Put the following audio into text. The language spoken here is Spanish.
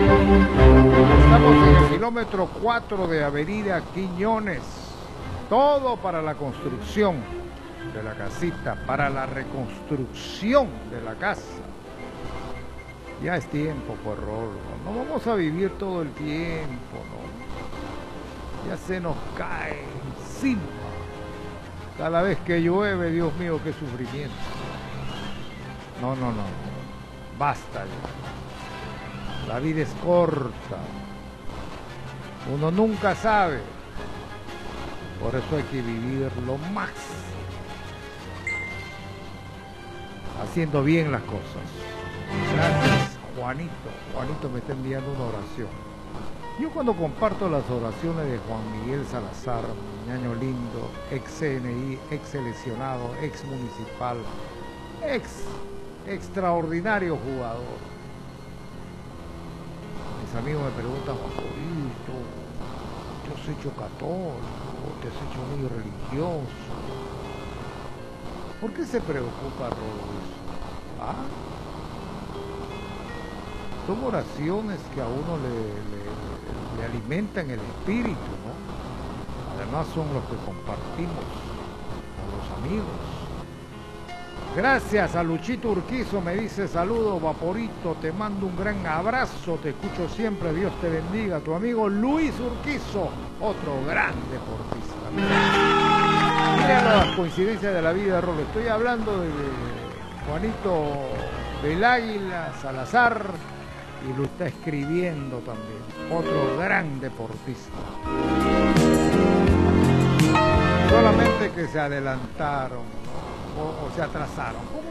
Estamos en el kilómetro 4 de Avenida Quiñones. Todo para la construcción de la casita, para la reconstrucción de la casa. Ya es tiempo, pues, Rolo. No vamos a vivir todo el tiempo, ¿no? Ya se nos cae encima. Cada vez que llueve, Dios mío, qué sufrimiento. No. Basta ya. La vida es corta. Uno nunca sabe. Por eso hay que vivirlo más. Haciendo bien las cosas. Gracias, Juanito. Juanito me está enviando una oración. Yo cuando comparto las oraciones de Juan Miguel Salazar, ñaño lindo, ex CNI, ex seleccionado, ex municipal, extraordinario jugador. Mis amigos me preguntan, Juanito, ¿te has hecho católico? ¿Te has hecho muy religioso? ¿Por qué se preocupa Rodolfo? ¿Ah? Son oraciones que a uno le alimentan el espíritu, ¿no? Además son los que compartimos con los amigos. Gracias a Luchito Urquizo, me dice saludos, Vaporito, te mando un gran abrazo, te escucho siempre, Dios te bendiga. Tu amigo Luis Urquizo, otro gran deportista. Mira las coincidencias de la vida, Rolo. Estoy hablando de Juanito del Águila Salazar y lo está escribiendo también. Otro gran deportista. Solamente que se adelantaron, ¿no? o se atrasaron.